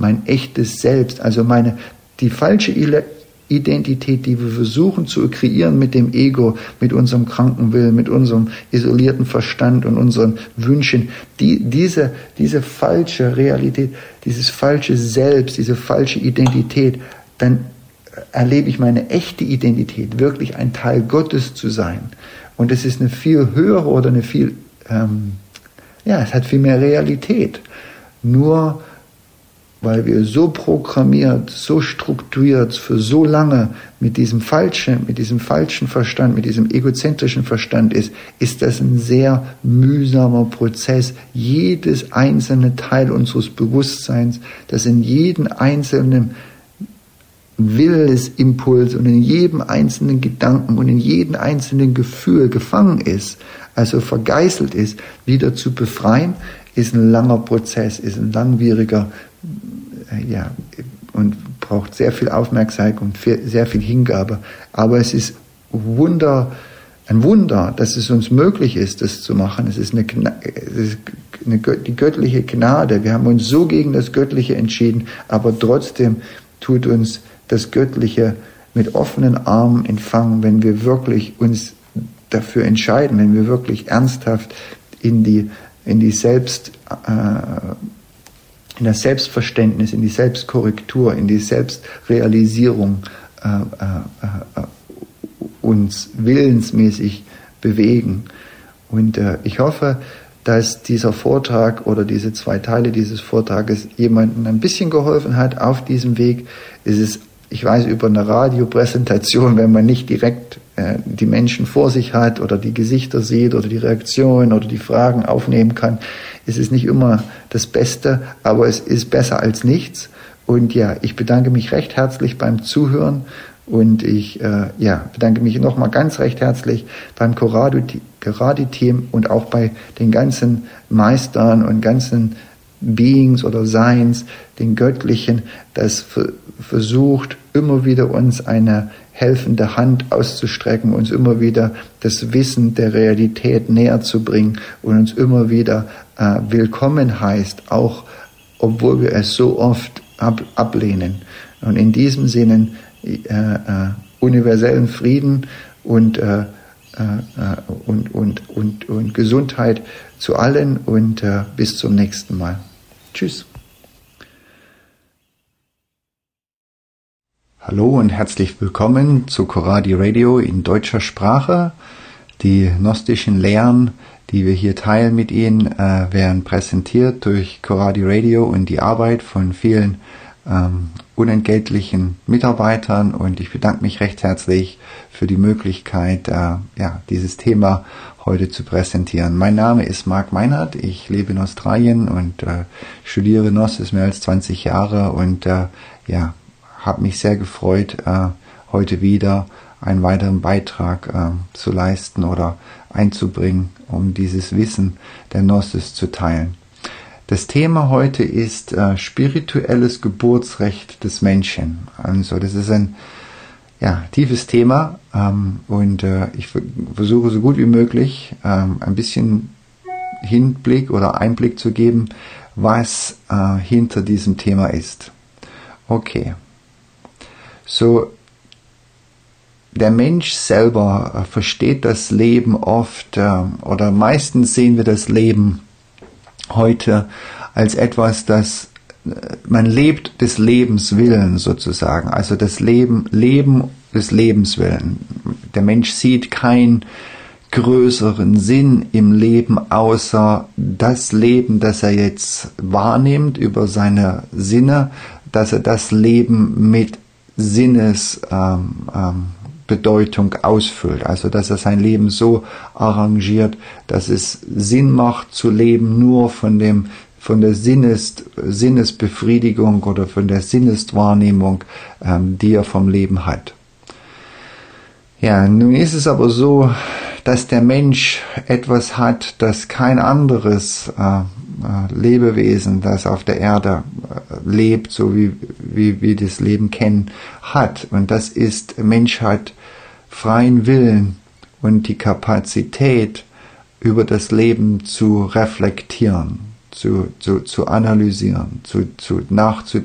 mein echtes Selbst, also die falsche Identität, die wir versuchen zu kreieren mit dem Ego, mit unserem kranken Willen, mit unserem isolierten Verstand und unseren Wünschen, diese falsche Realität, dieses falsche Selbst, diese falsche Identität, dann erlebe ich meine echte Identität, wirklich ein Teil Gottes zu sein. Und es ist eine viel höhere oder es hat viel mehr Realität. Nur weil wir so programmiert, so strukturiert für so lange mit diesem falschen Verstand, mit diesem egozentrischen Verstand ist das ein sehr mühsamer Prozess. Jedes einzelne Teil unseres Bewusstseins, das in jedem einzelnen Willensimpuls und in jedem einzelnen Gedanken und in jedem einzelnen Gefühl gefangen ist, also vergeißelt ist, wieder zu befreien, ist ein langer Prozess, ist ein langwieriger, und braucht sehr viel Aufmerksamkeit und sehr viel Hingabe. Aber es ist ein Wunder, dass es uns möglich ist, das zu machen. Es ist die göttliche Gnade. Wir haben uns so gegen das Göttliche entschieden, aber trotzdem tut uns das Göttliche mit offenen Armen empfangen, wenn wir wirklich uns dafür entscheiden, wenn wir wirklich ernsthaft in das Selbstverständnis, in die Selbstkorrektur, in die Selbstrealisierung uns willensmäßig bewegen. Und ich hoffe, dass dieser Vortrag oder diese 2 Teile dieses Vortrages jemandem ein bisschen geholfen hat auf diesem Weg. Es ist, ich weiß, über eine Radiopräsentation, wenn man nicht direkt die Menschen vor sich hat oder die Gesichter sieht oder die Reaktionen oder die Fragen aufnehmen kann, ist es nicht immer das Beste, aber es ist besser als nichts. Und ja, ich bedanke mich recht herzlich beim Zuhören und ich bedanke mich nochmal ganz recht herzlich beim Coradi-Team und auch bei den ganzen Meistern und ganzen Beings oder Seins, den Göttlichen, das versucht, immer wieder uns eine helfende Hand auszustrecken, uns immer wieder das Wissen der Realität näher zu bringen und uns immer wieder willkommen heißt, auch obwohl wir es so oft ablehnen. Und in diesem Sinne universellen Frieden und Gesundheit zu allen und bis zum nächsten Mal. Tschüss. Hallo und herzlich willkommen zu Coradi Radio in deutscher Sprache. Die gnostischen Lehren, die wir hier teilen mit Ihnen, werden präsentiert durch Coradi Radio und die Arbeit von vielen unentgeltlichen Mitarbeitern, und ich bedanke mich recht herzlich für die Möglichkeit, dieses Thema heute zu präsentieren. Mein Name ist Marc Meinert, ich lebe in Australien und studiere Gnosis mehr als 20 Jahre und habe mich sehr gefreut, heute wieder einen weiteren Beitrag zu leisten oder einzubringen, um dieses Wissen der Gnosis zu teilen. Das Thema heute ist spirituelles Geburtsrecht des Menschen. Also das ist ein tiefes Thema und ich versuche so gut wie möglich ein bisschen Hinblick oder Einblick zu geben, was hinter diesem Thema ist. Okay. So, der Mensch selber versteht das Leben oft oder meistens sehen wir das Leben heute als etwas, das man lebt des Lebens willen sozusagen, also das Leben des Lebens willen. Der Mensch sieht keinen größeren Sinn im Leben, außer das Leben, das er jetzt wahrnimmt über seine Sinne, dass er das Leben mit Sinnesbedeutung ausfüllt, also dass er sein Leben so arrangiert, dass es Sinn macht zu leben, nur von der Sinnesbefriedigung oder von der Sinneswahrnehmung, die er vom Leben hat. Ja, nun ist es aber so, dass der Mensch etwas hat, das kein anderes Lebewesen, das auf der Erde lebt, so wie wir das Leben kennen, hat. Und das ist, der Mensch hat freien Willen und die Kapazität, über das Leben zu reflektieren, zu analysieren, nachzudenken.